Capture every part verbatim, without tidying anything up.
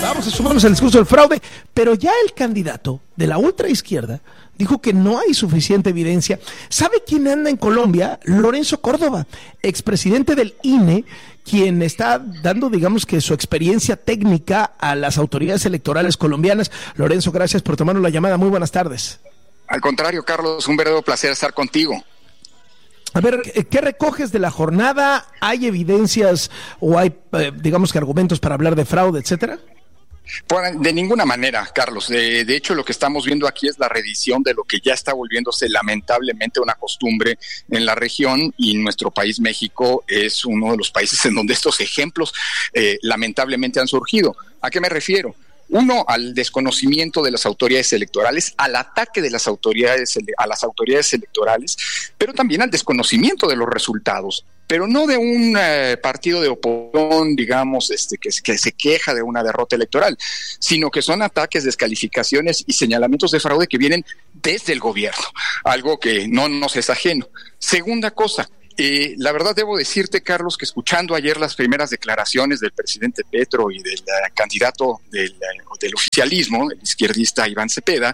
Vamos a sumarnos al discurso del fraude, pero ya el candidato de la ultraizquierda dijo que no hay suficiente evidencia. ¿Sabe quién anda en Colombia? Lorenzo Córdoba, expresidente del I N E, quien está dando, digamos que su experiencia técnica a las autoridades electorales colombianas. Lorenzo, gracias por tomarnos la llamada. Muy buenas tardes. Al contrario, Carlos, un verdadero placer estar contigo. A ver, ¿qué recoges de la jornada? ¿Hay evidencias o hay, digamos que argumentos para hablar de fraude, etcétera? De ninguna manera, Carlos. De, de hecho, lo que estamos viendo aquí es la reedición de lo que ya está volviéndose lamentablemente una costumbre en la región, y nuestro país, México, es uno de los países en donde estos ejemplos eh, lamentablemente han surgido. ¿A qué me refiero? Uno, al desconocimiento de las autoridades electorales, al ataque de las autoridades a las autoridades electorales, pero también al desconocimiento de los resultados, pero no de un eh, partido de oposición, digamos, este, que, que se queja de una derrota electoral, sino que son ataques, descalificaciones y señalamientos de fraude que vienen desde el gobierno, algo que no nos es ajeno. Segunda cosa, Eh, la verdad debo decirte, Carlos, que escuchando ayer las primeras declaraciones del presidente Petro y del uh, candidato del, uh, del oficialismo, el izquierdista Iván Cepeda,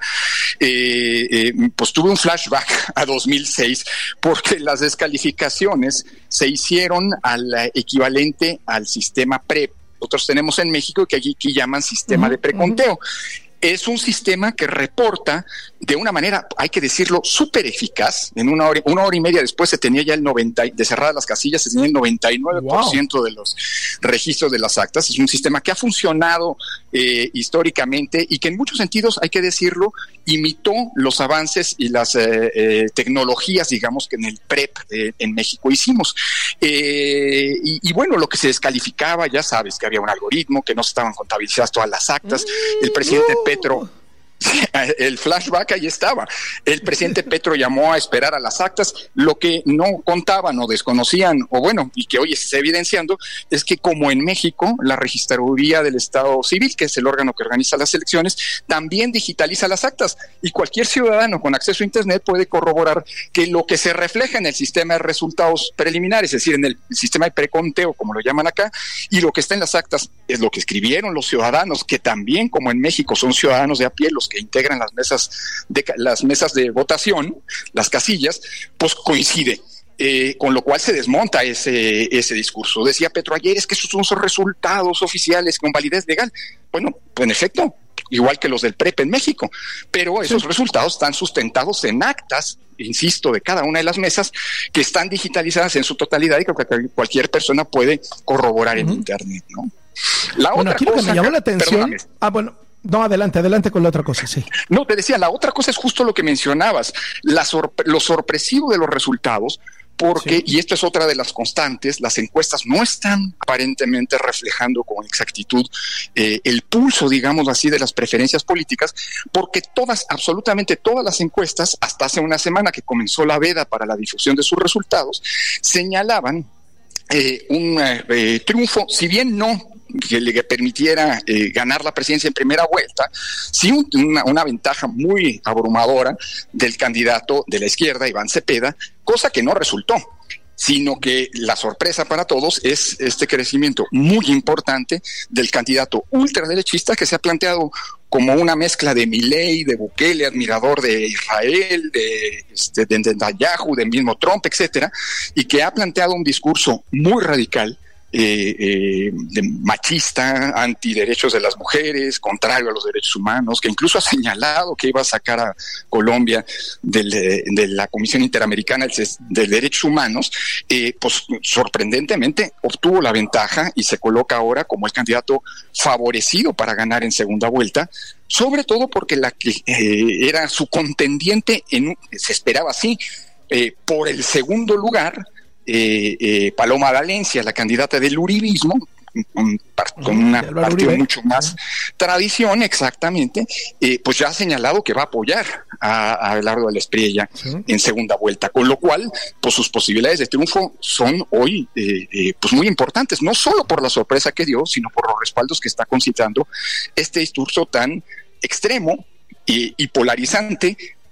eh, eh, pues tuve un flashback a dos mil seis, porque las descalificaciones se hicieron al uh, equivalente al sistema PREP. Nosotros tenemos en México que aquí, aquí llaman sistema uh-huh, de preconteo. Uh-huh. Es un sistema que reporta de una manera, hay que decirlo, súper eficaz. En una hora, una hora y media después se tenía ya el noventa, de cerradas las casillas, se tenía el noventa y nueve por ciento wow. de los registros de las actas. Es un sistema que ha funcionado eh, históricamente y que en muchos sentidos, hay que decirlo, imitó los avances y las eh, eh, tecnologías, digamos, que en el PREP eh, en México hicimos. Eh, y, y bueno, lo que se descalificaba, ya sabes, que había un algoritmo, que no estaban contabilizadas todas las actas. Mm, el presidente no. Petro, el flashback ahí estaba. El presidente Petro llamó a esperar a las actas. Lo que no contaban o desconocían, o bueno, y que hoy se está evidenciando, es que como en México, la Registraduría del Estado Civil, que es el órgano que organiza las elecciones, también digitaliza las actas, y cualquier ciudadano con acceso a Internet puede corroborar que lo que se refleja en el sistema de resultados preliminares, es decir, en el sistema de preconteo, como lo llaman acá, y lo que está en las actas es lo que escribieron los ciudadanos, que también, como en México, son ciudadanos de a pie los que integran las mesas de las mesas de votación, las casillas, pues coincide. Eh, con lo cual se desmonta ese ese discurso. Decía Petro ayer, es que esos son resultados oficiales con validez legal. Bueno, pues en efecto, igual que los del PREP en México, pero esos sí. resultados están sustentados en actas, insisto, de cada una de las mesas, que están digitalizadas en su totalidad y que cualquier persona puede corroborar uh-huh. en Internet, ¿no? La bueno, otra aquí cosa, lo que me llamó la atención... Perdóname. Ah, bueno... No, adelante, adelante con la otra cosa, sí. No, te decía, la otra cosa es justo lo que mencionabas, la sorpre- lo sorpresivo de los resultados, porque, sí. y esto es otra de las constantes, las encuestas no están aparentemente reflejando con exactitud eh, el pulso, digamos así, de las preferencias políticas, porque todas, absolutamente todas las encuestas, hasta hace una semana que comenzó la veda para la difusión de sus resultados, señalaban eh, un eh, triunfo, si bien no que le permitiera eh, ganar la presidencia en primera vuelta, sí un, una, una ventaja muy abrumadora del candidato de la izquierda, Iván Cepeda, cosa que no resultó, sino que la sorpresa para todos es este crecimiento muy importante del candidato ultraderechista que se ha planteado como una mezcla de Milei, de Bukele, admirador de Israel, de, este, de Netanyahu, del mismo Trump, etcétera, y que ha planteado un discurso muy radical, Eh, eh, de machista, antiderechos de las mujeres, contrario a los derechos humanos, que incluso ha señalado que iba a sacar a Colombia del, de la Comisión Interamericana de Derechos Humanos, eh, pues sorprendentemente obtuvo la ventaja y se coloca ahora como el candidato favorecido para ganar en segunda vuelta, sobre todo porque la que eh, era su contendiente, en, se esperaba así, eh, por el segundo lugar, Eh, eh, Paloma Valencia, la candidata del uribismo, con, con una partido Uribe. mucho más tradición, exactamente, eh, pues ya ha señalado que va a apoyar a, a Abelardo de la Espriella ¿sí? en segunda vuelta, con lo cual, pues sus posibilidades de triunfo son hoy eh, eh, pues muy importantes, no solo por la sorpresa que dio, sino por los respaldos que está concitando este discurso tan extremo y, y polarizante,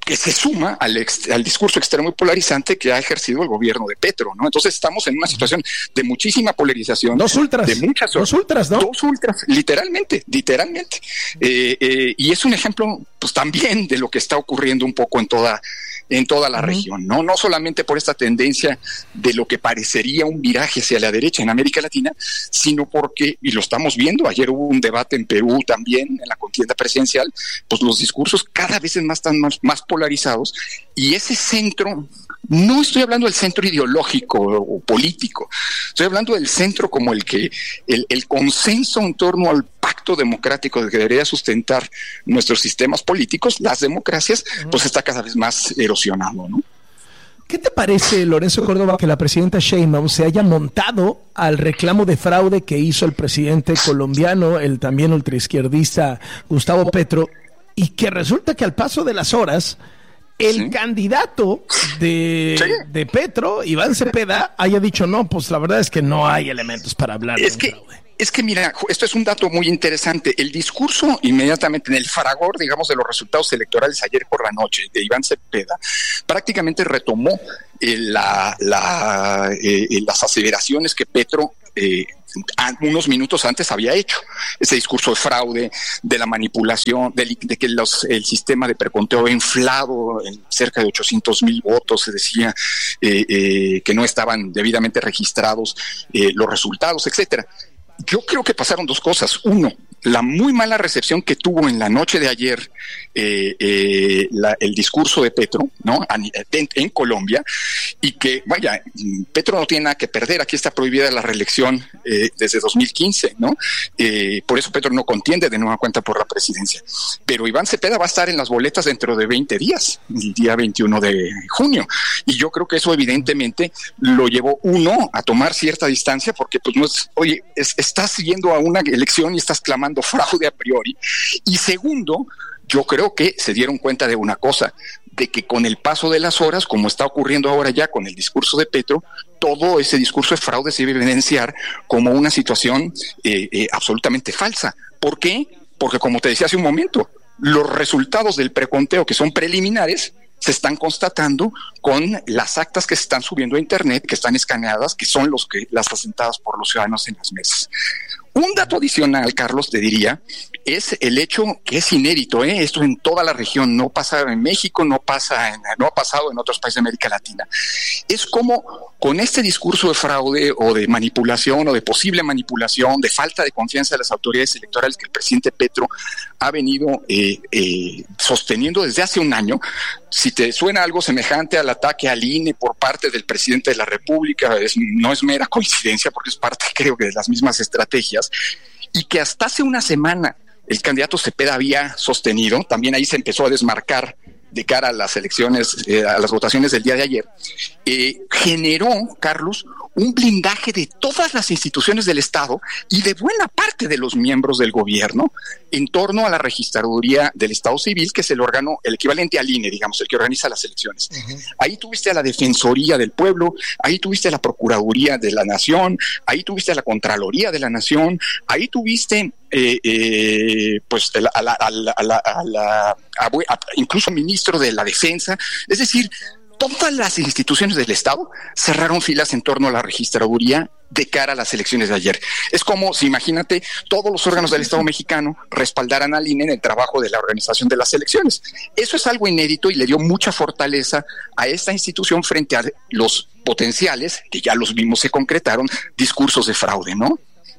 que se suma al, ex, al discurso extremo y polarizante que ha ejercido el gobierno de Petro, ¿no? Entonces estamos en una situación de muchísima polarización. Dos ultras. De muchas, dos ultras, ¿no? Dos ultras, literalmente, literalmente. Eh, eh, y es un ejemplo, pues también de lo que está ocurriendo un poco en toda en toda la uh-huh. región, ¿no? No solamente por esta tendencia de lo que parecería un viraje hacia la derecha en América Latina, sino porque, y lo estamos viendo, ayer hubo un debate en Perú también, en la contienda presidencial, pues los discursos cada vez más están más, más polarizados, y ese centro, no estoy hablando del centro ideológico o político, estoy hablando del centro como el que, el, el consenso en torno al pacto democrático que debería sustentar nuestros sistemas políticos, las democracias, pues está cada vez más erosionado, ¿no? ¿Qué te parece, Lorenzo Córdoba, que la presidenta Sheinbaum se haya montado al reclamo de fraude que hizo el presidente colombiano, el también ultraizquierdista Gustavo Petro, y que resulta que al paso de las horas el sí. candidato de, ¿Sí? de Petro, Iván Cepeda, haya dicho no, pues la verdad es que no hay elementos para hablar es de que, fraude? Es que mira, esto es un dato muy interesante. El discurso inmediatamente en el fragor, digamos, de los resultados electorales ayer por la noche de Iván Cepeda, prácticamente retomó eh, la, la, eh, las aseveraciones que Petro eh, unos minutos antes había hecho. Ese discurso de fraude, de la manipulación, de, de que los, el sistema de preconteo ha inflado en cerca de ochocientos mil votos, se decía eh, eh, que no estaban debidamente registrados eh, los resultados, etcétera. Yo creo que pasaron dos cosas. Uno, la muy mala recepción que tuvo en la noche de ayer eh, eh, la, el discurso de Petro, ¿no? En, en Colombia, y que, vaya, Petro no tiene nada que perder. Aquí está prohibida la reelección eh, desde dos mil quince, ¿no? Eh, por eso Petro no contiende de nueva cuenta por la presidencia. Pero Iván Cepeda va a estar en las boletas dentro de veinte días, el día veintiuno de junio. Y yo creo que eso evidentemente lo llevó, uno, a tomar cierta distancia, porque pues no es, oye, es, estás yendo a una elección y estás clamando fraude a priori. Y segundo, yo creo que se dieron cuenta de una cosa, de que con el paso de las horas, como está ocurriendo ahora ya con el discurso de Petro, todo ese discurso de fraude se debe evidenciar como una situación eh, eh, absolutamente falsa. ¿Por qué? Porque, como te decía hace un momento, los resultados del preconteo, que son preliminares, se están constatando con las actas que se están subiendo a internet, que están escaneadas, que son los que las asentadas por los ciudadanos en las mesas. Un dato adicional, Carlos, te diría, es el hecho que es inédito, ¿eh? Esto en toda la región, no pasa en México, no pasa en, no ha pasado en otros países de América Latina. Es como con este discurso de fraude o de manipulación o de posible manipulación, de falta de confianza de las autoridades electorales que el presidente Petro ha venido eh, eh, sosteniendo desde hace un año. Si te suena algo semejante al ataque al I N E por parte del presidente de la República, es, no es mera coincidencia porque es parte, creo que, de las mismas estrategias, y que hasta hace una semana el candidato Cepeda había sostenido, también ahí se empezó a desmarcar de cara a las elecciones, eh, a las votaciones del día de ayer, eh, generó, Carlos, un blindaje de todas las instituciones del Estado y de buena parte de los miembros del gobierno en torno a la registraduría del Estado Civil, que es el órgano, el equivalente al I N E, digamos, el que organiza las elecciones. Uh-huh. Ahí tuviste a la Defensoría del Pueblo, ahí tuviste a la Procuraduría de la Nación, ahí tuviste a la Contraloría de la Nación, ahí tuviste eh, eh, pues a la, a la, a la, a la, a la a, a, incluso ministro de la Defensa, es decir, todas las instituciones del Estado cerraron filas en torno a la registraduría de cara a las elecciones de ayer. Es como si, imagínate, todos los órganos del Estado mexicano respaldaran al I N E en el trabajo de la organización de las elecciones. Eso es algo inédito y le dio mucha fortaleza a esta institución frente a los potenciales, que ya los vimos se concretaron, discursos de fraude, ¿no?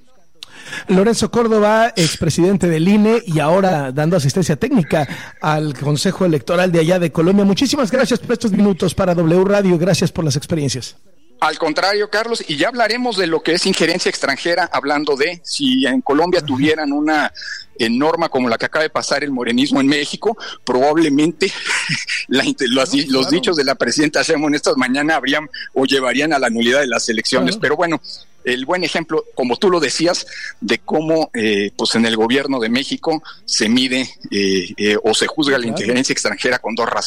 Lorenzo Córdoba, expresidente del I N E y ahora dando asistencia técnica al Consejo Electoral de allá de Colombia. Muchísimas gracias por estos minutos para W Radio. Gracias por las experiencias. Al contrario, Carlos, y ya hablaremos de lo que es injerencia extranjera, hablando de si en Colombia tuvieran una norma como la que acaba de pasar el morenismo en México, probablemente la, los, no, los claro. dichos de la presidenta Sheinbaum esta mañana habrían o llevarían a la nulidad de las elecciones. Claro. Pero bueno, el buen ejemplo, como tú lo decías, de cómo eh, pues en el gobierno de México se mide eh, eh, o se juzga claro. la injerencia extranjera con dos razones.